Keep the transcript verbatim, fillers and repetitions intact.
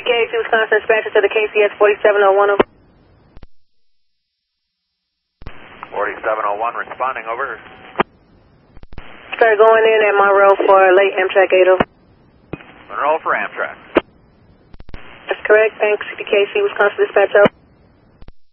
C K C, Wisconsin dispatcher to the K C S forty-seven oh one. forty-seven oh one responding, over. Start going in at Monroe for late Amtrak eight oh. Monroe for Amtrak. That's correct. Thanks, C K C, Wisconsin dispatcher.